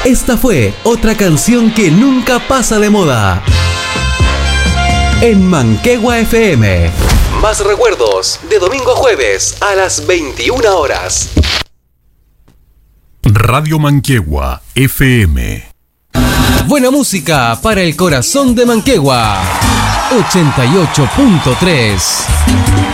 Esta fue otra canción que nunca pasa de moda. En Manquehue FM. Más recuerdos de domingo a jueves a las 21 horas. Radio Manquehue FM. Buena música para el corazón de Manquehue. 88.3.